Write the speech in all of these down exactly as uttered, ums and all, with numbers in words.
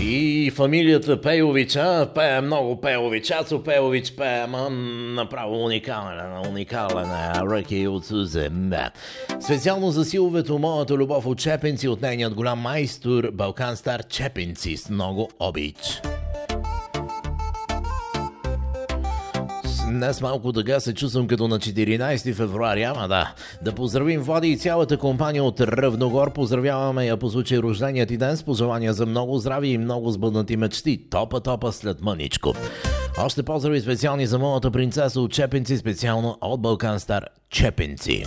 И фамилията Пейовича пее много Пейович. Ацо Пейович пее, ама направо уникален, уникален ръки от Сузе. Да. Специално за силовето моята любов от Чепинци, от нейният голям майстор Балкан Стар Чепинци с много обич. Днес малко дъга се чувствам като на четиринайсети февруари, ама да. Да поздравим Влади и цялата компания от Равногор. Поздравяваме я по случай рожденият ти ден с пожелания за много здраве и много сбъднати мечти. Топа-топа след мъничко. Още поздрави специални за моята принцеса от Чепинци, специално от Балкан Стар Чепинци.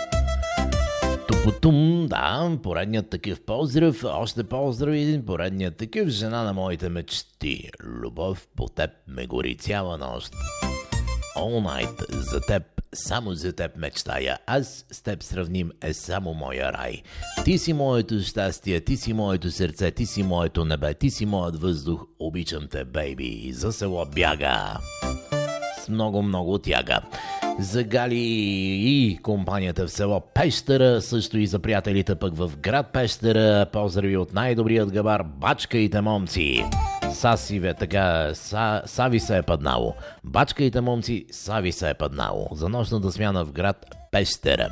Тупутум, да, поредният такъв поздрав, още поздрави, поредният такъв, жена на моите мечти. Любов по теб ме гори цяла нощ. All night, за теб, само за теб мечтая. Аз с теб сравним е само моя рай. Ти си моето щастие, ти си моето сърце, ти си моето небе, ти си моят въздух. Обичам те, бейби. За село бяга. С много-много тяга. За Гали и компанията в село Пещера, също и за приятелите пък в град Пещера. Поздрави от най-добрият габар Бачкайте момци. Сасиве, така, са, Сави се е паднало. Бачкайте момци, Сави се е паднало. За нощната смяна в град Пещера.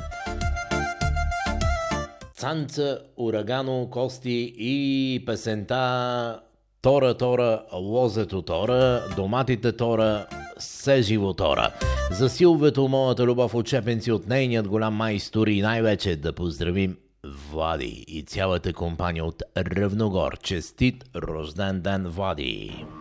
Цанца, Урагано, Кости и песента Тора, Тора, лозето Тора, доматите Тора, се животора. За силвето моята любов от Чепинци, от нейният голям майстор и най-вече да поздравим Влади и цялата компания от Равногор. Честит рожден ден, Влади!